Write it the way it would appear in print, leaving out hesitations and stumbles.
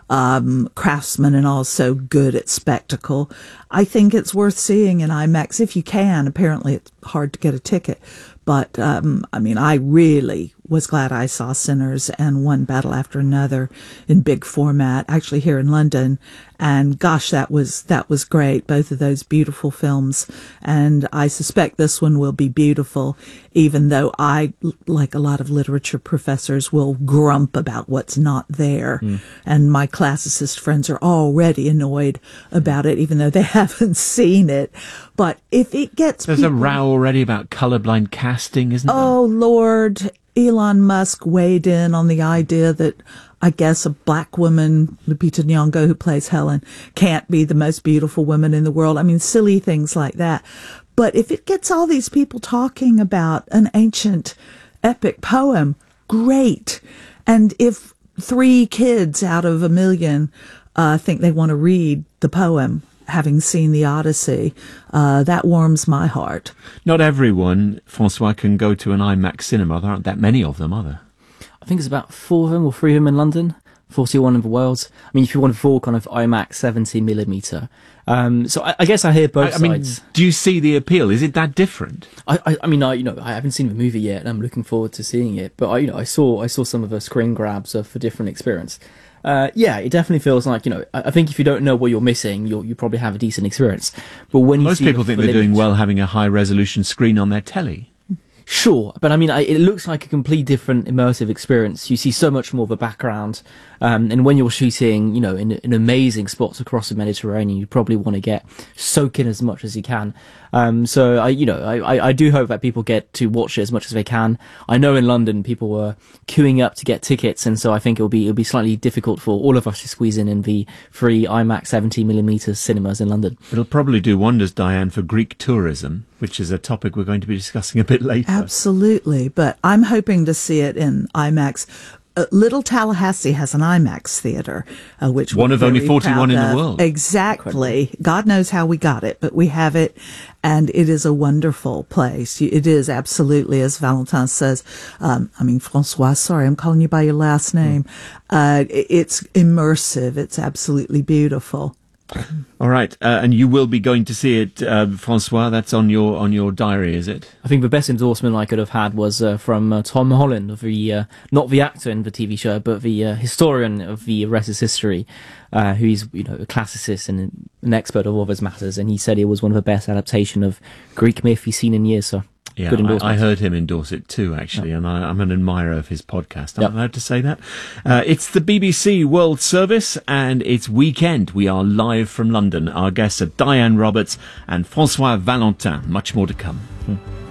craftsmen and also good at spectacle. I think it's worth seeing in IMAX if you can. Apparently it's hard to get a ticket. But, I really was glad I saw Sinners and One Battle After Another in big format, actually here in London. And gosh, that was great. Both of those beautiful films. And I suspect this one will be beautiful, even though I, like a lot of literature professors, will grump about what's not there. And my classicist friends are already annoyed about it, even though they haven't seen it. But if it gets There's a row already about colourblind casting, isn't there? Oh, Lord. Elon Musk weighed in on the idea that I guess a black woman, Lupita Nyong'o, who plays Helen, can't be the most beautiful woman in the world. I mean, silly things like that. But if it gets all these people talking about an ancient epic poem, great. And if 3 kids out of 1 million think they want to read the poem, having seen the Odyssey, that warms my heart. Not everyone, Francois, can go to an IMAX cinema. There aren't that many of them, are there? I think it's about 4 of them or 3 of them in London, 41 in the world. I mean, if you want a full kind of IMAX 70mm. So I guess I hear both sides. Do you see the appeal? Is it that different? I haven't seen the movie yet, and I'm looking forward to seeing it. But I saw some of the screen grabs for different experience. It definitely feels like, I think if you don't know what you're missing, you probably have a decent experience. But when most people think they're doing well having a high resolution screen on their telly. Sure, but I mean, it looks like a complete different immersive experience. You see so much more of a background, and when you're shooting, in amazing spots across the Mediterranean, you probably want to soak in as much as you can. So I do hope that people get to watch it as much as they can. I know in London people were queuing up to get tickets, and so I think it'll be slightly difficult for all of us to squeeze in the free IMAX 70mm cinemas in London. It'll probably do wonders, Diane, for Greek tourism, which is a topic we're going to be discussing a bit later. Absolutely, but I'm hoping to see it in IMAX. Little Tallahassee has an IMAX theater, which one of only 41 in the world. Exactly. Incredible. God knows how we got it, but we have it, and it is a wonderful place. It is absolutely, as Valentin says. Francois. Sorry, I'm calling you by your last name. It's immersive. It's absolutely beautiful. All right, and you will be going to see it, Francois. That's on your diary, is it? I think the best endorsement I could have had was from Tom Holland, of the not the actor in the TV show, but the historian of the rest is history, who's a classicist and an expert of all those matters, and he said it was one of the best adaptation of Greek myth he's seen in years. So. Yeah, I heard him endorse it too, actually, and I'm an admirer of his podcast. I'm allowed to say that. It's the BBC World Service, and it's weekend. We are live from London. Our guests are Diane Roberts and Francois Valentin. Much more to come.